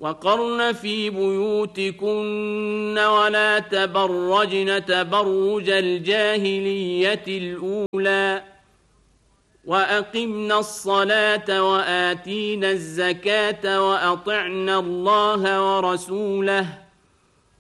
وقرن في بيوتكن ولا تبرجن تبرج الجاهلية الأولى وأقمنا الصلاة وآتينا الزكاة وأطعنا الله ورسوله